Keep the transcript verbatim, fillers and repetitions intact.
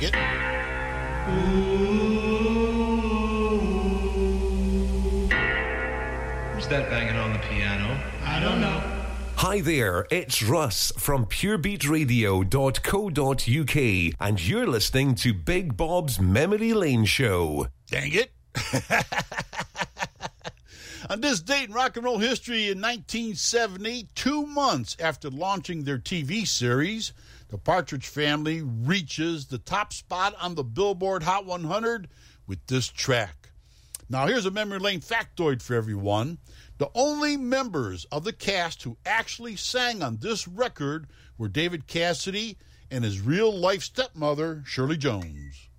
Dig it. Who's that banging on the piano? I don't know. Hi there, it's Russ from pure beat radio dot co dot U K, and you're listening to Big Bob's Memory Lane Show. Dang it. On this date in rock and roll history in nineteen seventy, two months after launching their T V series, the Partridge Family reaches the top spot on the Billboard Hot one hundred with this track. Now, here's a memory lane factoid for everyone. The only members of the cast who actually sang on this record were David Cassidy and his real-life stepmother, Shirley Jones.